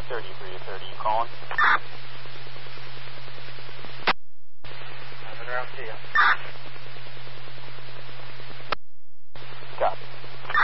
3330, you calling? I've been around to you.